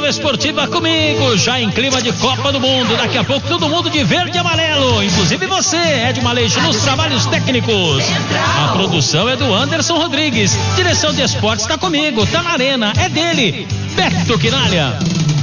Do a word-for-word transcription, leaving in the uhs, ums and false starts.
Esportiva comigo, já em clima de Copa do Mundo. Daqui a pouco todo mundo de verde e amarelo, inclusive você, Ed Maleixo, nos trabalhos técnicos. A produção é do Anderson Rodrigues. Direção de esportes tá comigo, tá na arena, é dele, Beto Quinalha.